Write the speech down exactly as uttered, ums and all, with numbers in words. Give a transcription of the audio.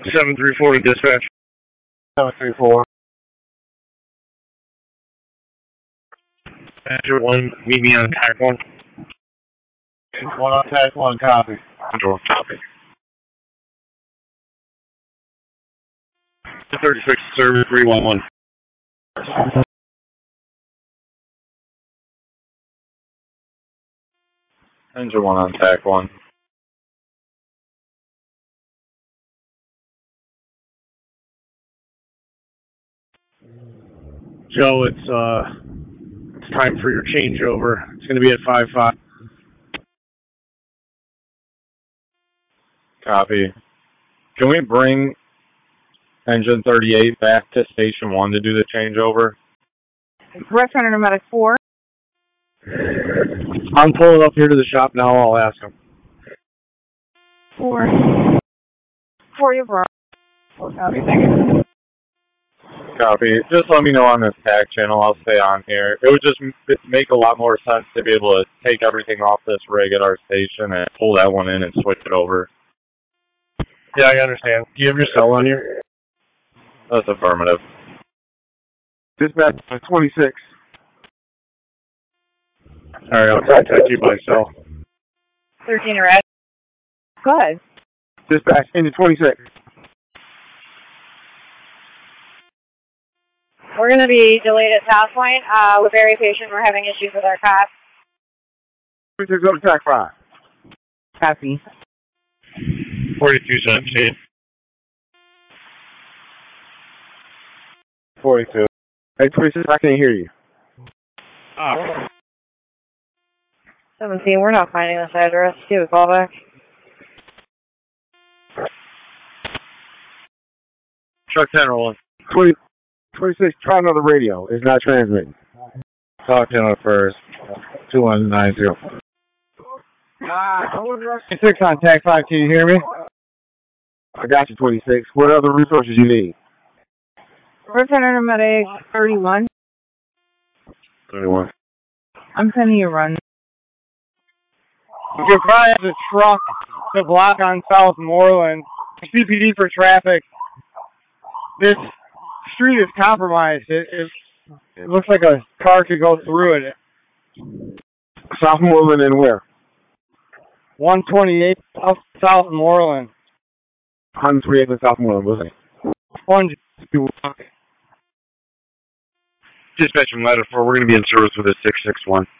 seven three four to dispatch. seven three four. Passenger one, meet me on tack one. One on tack one, copy. Control, copy. thirty-six, service three one one. Engine one on tack one. Joe, it's uh, it's time for your changeover. It's going to be at five five. Copy. Can we bring engine thirty-eight back to station one to do the changeover? Restaurant Nomadic four. I'm pulling up here to the shop now. I'll ask him. Four. Four, you're wrong. Copy, thank you. Copy. Just let me know on this tack channel. I'll stay on here. It would just make a lot more sense to be able to take everything off this rig at our station and pull that one in and switch it over. Yeah, I understand. Do you have your cell on here? That's affirmative. Dispatch twenty-six. All right, I'll contact you by cell. thirteen red. Go ahead. Dispatch into twenty-six. We're going to be delayed at South Point. Uh, we're very patient. We're having issues with our cops. twenty-six over track five. Copy. forty-two seventeen. forty-two. Hey, twenty-six, I can't hear you. Ah. seventeen, we're not finding this address. Give a call back. Truck ten rolling. twenty, twenty-six, try another radio. It's not transmitting. Talk to him first. two one nine zero. twenty-six on tack five, can you hear me? I got you, twenty-six. What other resources you need? Representative Medic thirty-one. thirty-one. I'm sending you a run. Your client has a truck to block on South Moreland. C P D for traffic. This street is compromised. It, it, it looks like a car could go through it. South Moreland and where? one twenty-eight South, South Moreland. one twenty-eight in South Moreland, wasn't it? One. Dispatch from Ladder four, we're going to be in service with a six six one.